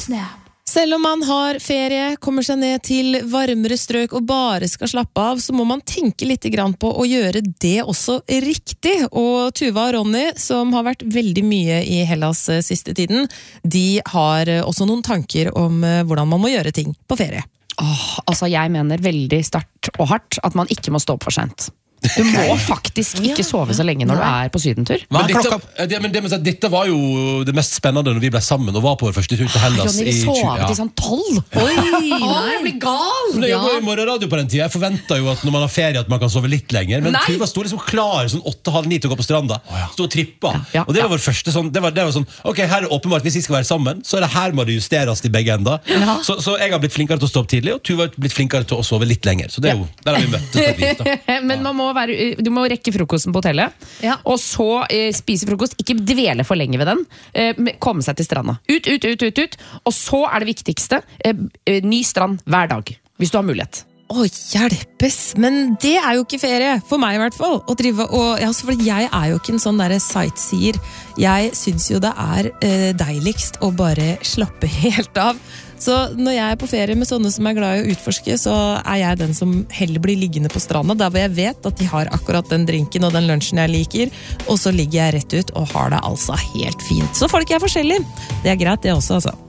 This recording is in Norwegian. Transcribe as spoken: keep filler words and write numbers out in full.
Snap. Selv om man har ferie, kommer seg ned til varmere strøk og bare skal slappe av, så må man tenke litt grann på å gjøre det også riktig. Og Tuva og Ronny, som har vært veldig mye i Hellas siste tiden, de har også noen tanker om hvordan man må gjøre ting på ferie. Åh, altså jeg mener veldig sterkt og hardt at man ikke må stå opp for sent. Du må faktisk ikke sove så lenge når du er på sydentur. Men dette, det, men det, men dette var jo det mest spennende når vi ble sammen og var på vår første tur til Hellas. Ronny, vi sovet ja. i sånn tolv. Oi, Åh, jeg blir gal! Men jeg var i morgenradio på den tiden. Jeg forventet jo at når man har ferie at man kan sove litt lenger. Men Tuva stod liksom klar sånn åtte, halv ni til å gå på stranda. Stod og trippa. Ja, ja, og det var ja. vår første sånn, det var, det var sånn, ok, her er åpenbart, hvis vi skal være sammen, så er det her må det justeres i begge enda. Ja. Så, så jeg har blitt flinkere til å stå opp tidlig, og Tuva har blitt flinkere til å sove litt lenger. Så det er jo, der har vi møttes. Men man må være, du må rekke frokosten på hotellet, Ja. og så eh, spise frokost, ikke dvele for lenge ved den, eh, komme seg til stranda. Ut, ut, ut, ut, ut, og så er det viktigste, eh, ny strand hver dag, hvis du har mulighet. Å, hjelpes, men det er jo ikke ferie, for meg i hvert fall, å drive og, ja, for jeg er jo ikke en sånn der sightseer. Jeg synes jo det er eh, deiligst å bare slappe helt av. Så når jeg er på ferie med sånne som er glad i å utforske, så er jeg den som heller blir liggende på stranda, der hvor jeg vet at de har akkurat den drinken og den lunsjen jeg liker, og så ligger jeg rett ut og har det altså helt fint. Så folk er forskjellige. Det er greit det også, altså.